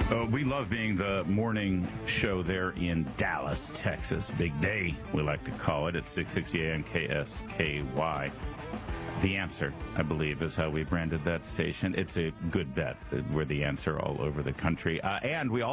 We love being the morning show there in Dallas, Texas. Big day, we like to call it, at 660 AM KSKY. The Answer, I believe, is how we branded that station. It's a good bet. We're The Answer all over the country. And we